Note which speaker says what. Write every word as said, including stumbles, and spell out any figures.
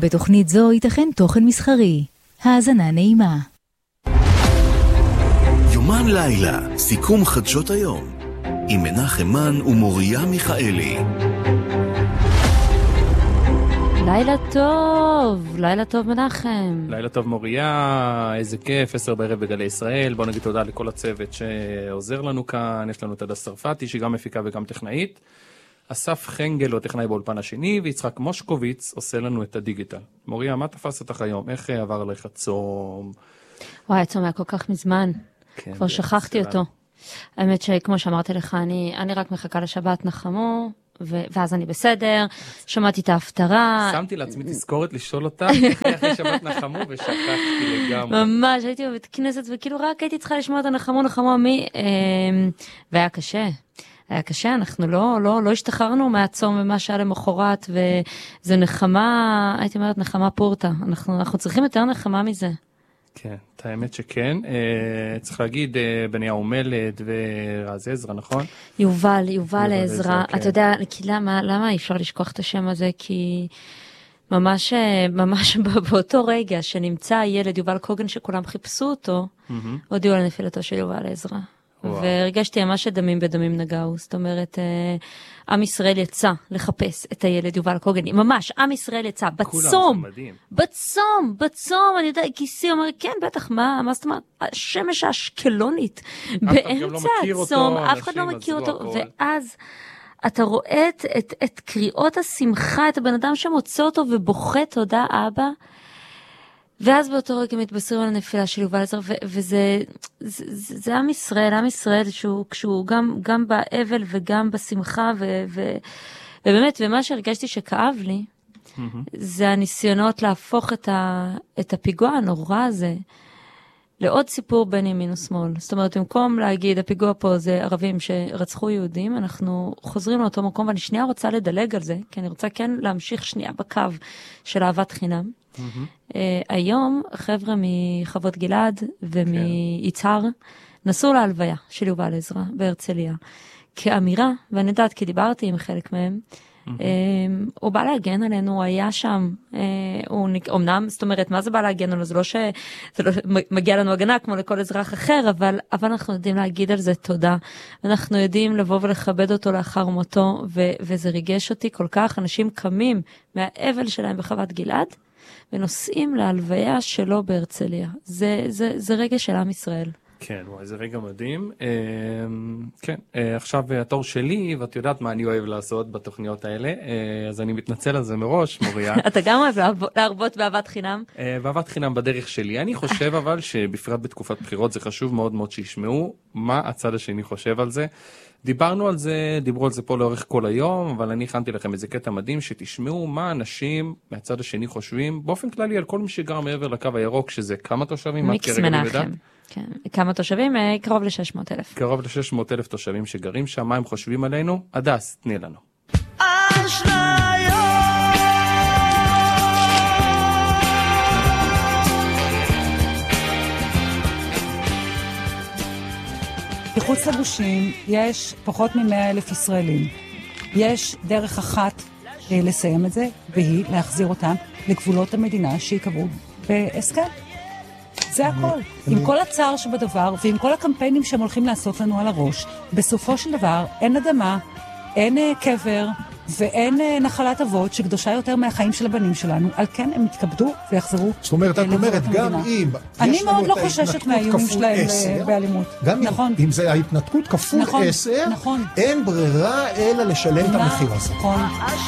Speaker 1: בתוכנית זו ייתכן תוכן מסחרי. האזנה נעימה.
Speaker 2: יומן לילה, סיכום חדשות היום, עם מנחם מן ומוריה מיכאלי.
Speaker 3: לילה טוב, לילה טוב מנחם.
Speaker 4: לילה טוב מוריה, איזה כיף, עשר בערב בגלי ישראל. בואו נגיד תודה לכל הצוות שעוזר לנו כאן. יש לנו את הדס צרפתי שהיא גם מפיקה וגם טכנאית. אסף חנגל הוא טכנאי באולפן השני, ויצחק מושקוביץ עושה לנו את הדיגיטל. מוריה, מה תפס אותך היום? איך עבר עליך צום?
Speaker 3: וואי, הצום היה כל כך מזמן.
Speaker 4: כן,
Speaker 3: כבר שכחתי אותו. האמת שכמו שאמרתי לך, אני, אני רק מחכה לשבת נחמו, ו- ואז אני בסדר, שמעתי את ההפטרה.
Speaker 4: שמתי לעצמי תזכורת לשאול אותה, אחרי שבת נחמו, ושכחתי לגמרי.
Speaker 3: ממש, הייתי בבית כנסת, וכאילו רק הייתי צריכה לשמוע את הנחמו, נחמו מי, והיה קשה. היה קשה, אנחנו לא, לא, לא השתחררנו מהצום ומה שהיה למחרת, וזה נחמה, הייתי אומרת נחמה פורטה. אנחנו, אנחנו צריכים יותר נחמה מזה.
Speaker 4: כן, את האמת שכן. אה, צריך להגיד, אה, בניהו מלד ורז עזרא, נכון?
Speaker 3: יובל, יובל עזרא.
Speaker 4: כן.
Speaker 3: אתה יודע, כי למה, למה אי אפשר לשכוח את השם הזה? כי ממש, ממש באותו רגע שנמצא הילד יובל קוגן שכולם חיפשו אותו, mm-hmm. הודיעו על נפילתו של יובל עזרא. וואו. והרגשתי ממש שדמים בדמים נגעו. זאת אומרת, עם ישראל יצא לחפש את הילד יובל קוגן. ממש, עם ישראל יצא בצום. בצום, בצום. אני יודע, כיסי אומר, כן, בטח, מה, מה זאת אומרת? השמש האשקלונית. באמצע הצום, אף אחד לא מכיר אותו. ואז אתה רואה את, את, את קריאות השמחה, את הבן אדם שמוצא אותו ובוכה, תודה אבא. ואז באותו רגע מתבשרים על הנפילה של יובל עזרא, וזה, זה, זה, זה עם ישראל, עם ישראל, שהוא, כשהוא גם, גם באבל וגם בשמחה, ו, ו, ובאמת, ומה שהרגשתי שכאב לי, mm-hmm. זה הניסיונות להפוך את, ה, את הפיגוע הנורא הזה, לעוד סיפור בין ימין ושמאל. זאת אומרת, במקום להגיד, הפיגוע פה זה ערבים שרצחו יהודים, אנחנו חוזרים לאותו מקום, ואני שנייה רוצה לדלג על זה, כי אני רוצה כן להמשיך שנייה בקו של אהבת חינם. Mm-hmm. Uh, היום חבר'ה מחוות גלעד ומיצהר נסעו להלוויה של יובל עזרא בהרצליה כאמירה, ואני יודעת כי דיברתי עם חלק מהם, mm-hmm. uh, הוא בא להגן עלינו, הוא היה שם, uh, הוא אומנם, זאת אומרת, מה זה בא להגן עלינו? זה לא שזה לא מגיע לנו הגנה כמו לכל אזרח אחר, אבל, אבל אנחנו יודעים להגיד על זה תודה, אנחנו יודעים לבוא ולכבד אותו לאחר מותו, ו- וזה ריגש אותי כל כך. אנשים קמים מהאבל שלהם בחוות גלעד ונוסעים להלוויה שלו בהרצליה. זה, זה, זה רגע של עם ישראל.
Speaker 4: כן, וואי, זה רגע מדהים. כן, עכשיו התור שלי, ואת יודעת מה אני אוהב לעשות בתוכניות האלה, אז אני מתנצל על זה מראש, מוריה.
Speaker 3: אתה גם אוהב להרבות באהבת חינם?
Speaker 4: באהבת חינם בדרך שלי. אני חושב אבל שבפרט בתקופת בחירות זה חשוב מאוד מאוד שישמעו מה הצד השני חושב על זה. דיברנו על זה, דיברו על זה פה לאורך כל היום, אבל אני הכנתי לכם איזה קטע מדהים, שתשמעו מה אנשים מהצד השני חושבים, באופן כללי על כל מי שגר מעבר לקו הירוק, שזה כמה תושבים?
Speaker 3: מיקס מנחם. כן. כמה תושבים? קרוב ל-שש מאות אלף.
Speaker 4: קרוב ל-שש מאות אלף תושבים שגרים שם, מה הם חושבים עלינו? הדס, תני לנו.
Speaker 5: מחוץ לגושים יש פחות מ-מאה אלף ישראלים. יש דרך אחת אה, לסיים את זה, והיא להחזיר אותם לגבולות המדינה שיקבעו בהסכם. זה הכל. עם כל הצער שבדבר, ועם כל הקמפיינים שהם הולכים לעשות לנו על הראש, בסופו של דבר אין אדמה, אין אה, קבר, ואין אה, נחלת אבות שקדושה יותר מהחיים של הבנים שלנו, על כן הם יתכבדו ויחזרו.
Speaker 6: זאת אומרת, את אומרת, גם אם
Speaker 5: אני מאוד לא חוששת מהאיומים שלהם באלימות.
Speaker 6: גם אם זה ההתנתקות כפול עשר, אין ברירה אלא לשלם את המחיר הזה.
Speaker 5: נכון.